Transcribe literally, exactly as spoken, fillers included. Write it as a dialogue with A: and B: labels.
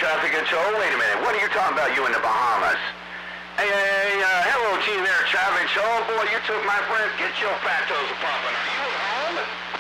A: Traffic control? Wait a minute. What are you talking about, you in the Bahamas? Hey, hey, uh, hello to you there, traffic control. Boy, you took my friend. Get your fat toes popping. Are you at home?